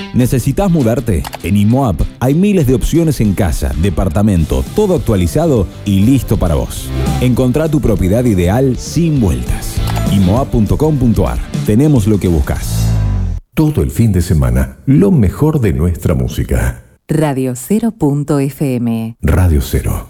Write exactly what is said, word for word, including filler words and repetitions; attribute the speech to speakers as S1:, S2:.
S1: ¿Necesitas mudarte? En IMOAP hay miles de opciones en casa, departamento, todo actualizado y listo para vos. Encontrá tu propiedad ideal sin vueltas. imoap punto com punto ar. Tenemos lo que buscas.
S2: Todo el fin de semana, lo mejor de nuestra música.
S3: Radio Cero punto F M.
S2: Radio Cero.